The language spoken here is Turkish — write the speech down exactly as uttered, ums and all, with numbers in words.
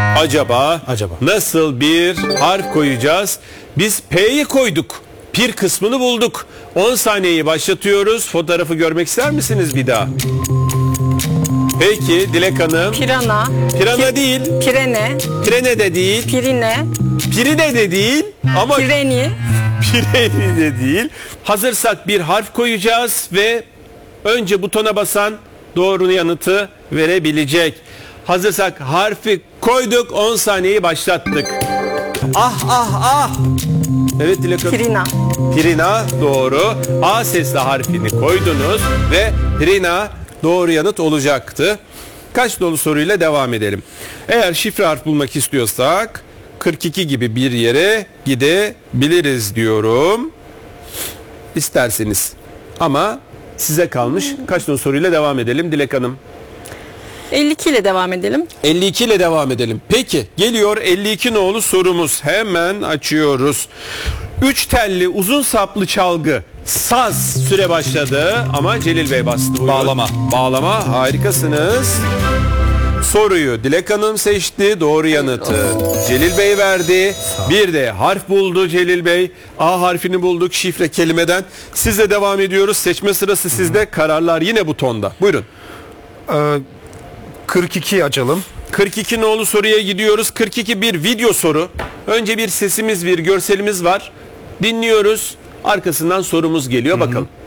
Acaba, Acaba. nasıl bir harf koyacağız? Biz P'yi koyduk. Pir kısmını bulduk. on saniyeyi başlatıyoruz. Fotoğrafı görmek ister misiniz bir daha? Peki Dilek Hanım. Pirana. Pirana değil. Pirene. Pirene de değil. Pirine. Pirine de değil. Ama Pireni. Pireni de değil. Hazırsak bir harf koyacağız ve önce butona basan doğru yanıtı verebilecek. Hazırsak harfi koyduk, on saniyeyi başlattık. Ah ah ah. Evet Dilek Hanım. Pirina. Pirina doğru. A sesli harfini koydunuz ve Pirina doğru yanıt olacaktı. Kaç dolu soruyla devam edelim. Eğer şifre harf bulmak istiyorsak kırk iki gibi bir yere gidebiliriz diyorum. İsterseniz. Ama size kalmış. Kaç dolu soruyla devam edelim Dilek Hanım? elli iki ile devam edelim. elli iki ile devam edelim. Peki geliyor elli iki nolu sorumuz. Hemen açıyoruz. Üç telli uzun saplı çalgı. Saz süre başladı ama Celil Bey bastı. Buyurun. Bağlama. Bağlama, harikasınız. Soruyu Dilek Hanım seçti. Doğru yanıtı Celil Bey verdi. Bir de harf buldu Celil Bey. A harfini bulduk şifre kelimeden. Sizle devam ediyoruz. Seçme sırası sizde. Kararlar yine butonda. Buyurun. Ee, kırk iki açalım. kırk iki nolu soruya gidiyoruz. kırk iki bir video soru. Önce bir sesimiz, bir görselimiz var. Dinliyoruz. Arkasından sorumuz geliyor. Bakalım.